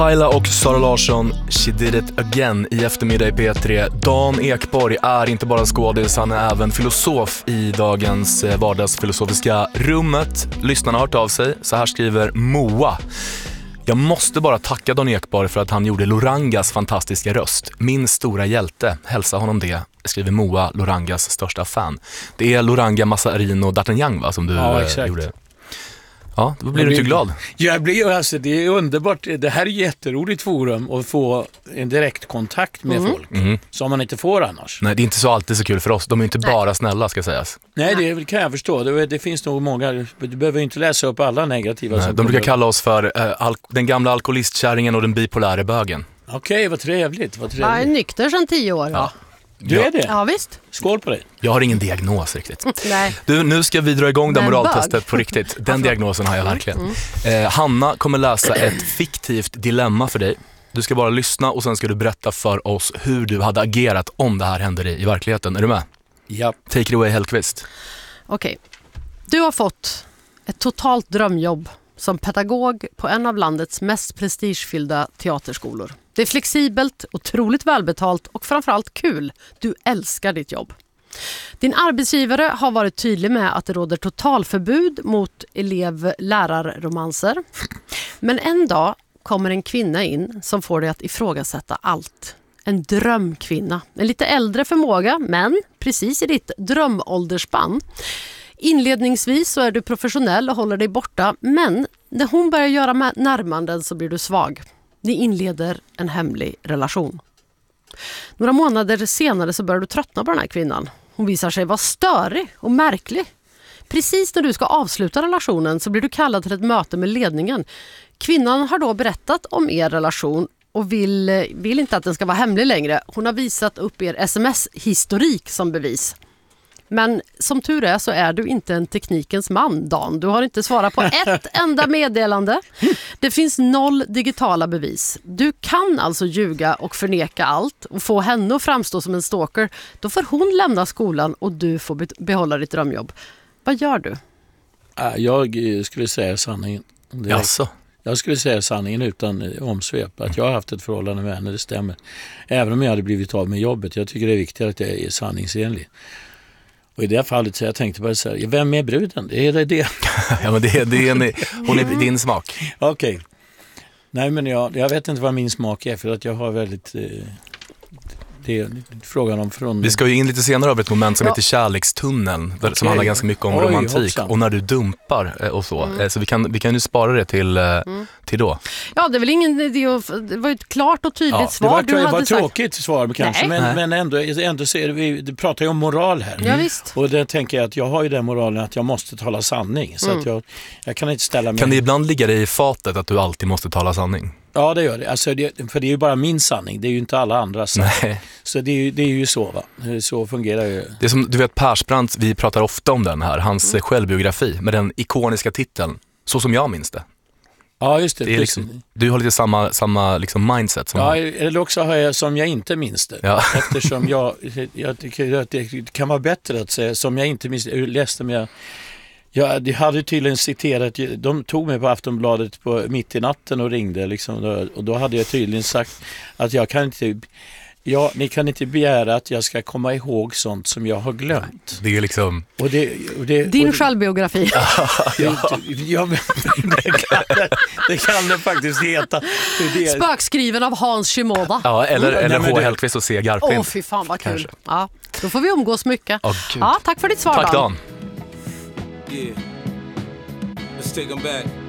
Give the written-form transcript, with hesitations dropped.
Ayla och Sara Larsson, She Did It Again i eftermiddag i P3. Dan Ekborg är inte bara skådis, han är även filosof i dagens vardagsfilosofiska rummet. Lyssnarna har hört av sig, så här skriver Moa. Jag måste bara tacka Dan Ekborg för att han gjorde Lorangas fantastiska röst. Min stora hjälte, hälsa honom det, skriver Moa, Lorangas största fan. Det är Loranga, Massarin och D'Artagnan, va, som du gjorde. Ja, då blir du inte glad. Jag blir alltså, det är underbart. Det här är jätteroligt forum att få en direktkontakt med folk som man inte får annars. Nej, det är inte så alltid så kul för oss. De är inte bara snälla, ska sägas. Nej, det kan jag förstå. Det finns nog många, du behöver inte läsa upp alla negativa. Nej, de brukar kalla oss för den gamla alkoholistkärringen och den bipolära bögen. Okej, vad trevligt. Jag är nykter sedan 10 år. Ja. Du är det? Ja, visst. Skål på dig. Jag har ingen diagnos riktigt. Nej. Du, nu ska vi dra igång det moraltestet på riktigt. Den diagnosen har jag verkligen. Hanna kommer läsa ett fiktivt dilemma för dig. Du ska bara lyssna och sen ska du berätta för oss hur du hade agerat om det här hände i verkligheten. Är du med? Ja. Take it away, Hellqvist. Okej. Du har fått ett totalt drömjobb som pedagog på en av landets mest prestigefyllda teaterskolor. Det är flexibelt, otroligt välbetalt och framförallt kul. Du älskar ditt jobb. Din arbetsgivare har varit tydlig med att det råder totalförbud mot elev-lärarromanser. Men en dag kommer en kvinna in som får dig att ifrågasätta allt. En drömkvinna. En lite äldre förmåga, men precis i ditt drömåldersspann. Inledningsvis så är du professionell och håller dig borta, men när hon börjar göra närmanden så blir du svag. Ni inleder en hemlig relation. Några månader senare så börjar du tröttna på den här kvinnan. Hon visar sig vara störig och märklig. Precis när du ska avsluta relationen så blir du kallad till ett möte med ledningen. Kvinnan har då berättat om er relation och vill inte att den ska vara hemlig längre. Hon har visat upp er sms-historik som bevis. Men som tur är så är du inte en teknikens man, Dan. Du har inte svarat på ett enda meddelande. Det finns 0 digitala bevis. Du kan alltså ljuga och förneka allt och få henne att framstå som en stalker. Då får hon lämna skolan och du får behålla ditt drömjobb. Vad gör du? Jag skulle säga sanningen. Jaså? Jag skulle säga sanningen utan omsvep. Att jag har haft ett förhållande med henne, det stämmer. Även om jag hade blivit av med jobbet. Jag tycker det är viktigt att jag är sanningsenlig. Och i det fallet så jag tänkte bara så här, vem är bruden? Är det? Ja, men hon är din smak. Okej. Nej, men jag vet inte vad min smak är, för att jag har väldigt... det är frågan om från... Vi ska ju in lite senare över ett moment som heter kärlekstunneln, som handlar ganska mycket om romantik. Hoppsan. Och när du dumpar och så. Så vi kan ju spara det till då. Ja, det är väl ingen idé. Det var ett klart och tydligt svar. Det var ett tråkigt svar kanske, men ändå så är vi pratar ju om moral här. Ja, visst. Och det tänker jag att jag har ju den moralen att jag måste tala sanning. Så att jag kan inte ställa mig... Kan det ibland ligga dig i fatet att du alltid måste tala sanning? Ja, det gör det. Alltså för det är ju bara min sanning. Det är ju inte alla andras. Nej. Så det är ju så, va? Så fungerar ju. Det är som, du vet, Persbrandt, vi pratar ofta om den här. Hans självbiografi med den ikoniska titeln. Så som jag minns det. Ja, just det. Det är liksom, du har lite samma liksom mindset som han. Eller också har jag som jag inte minns det. Ja. Eftersom jag tycker att det kan vara bättre att säga som jag inte minns det. Jag läste med... Jag hade tydligen citerat, de tog mig på Aftonbladet mitt i natten och ringde liksom, och då hade jag tydligen sagt att ni kan inte begära att jag ska komma ihåg sånt som jag har glömt. Det är liksom... Din självbiografi. Det kan det faktiskt heta. Spökskriven av Hans Shimoda. Ja, eller H. Hellqvist och C. Garplind. Fy fan vad kul. Ja, då får vi umgås mycket. Tack för ditt svar, Tack, Dan. Yeah, let's take them back.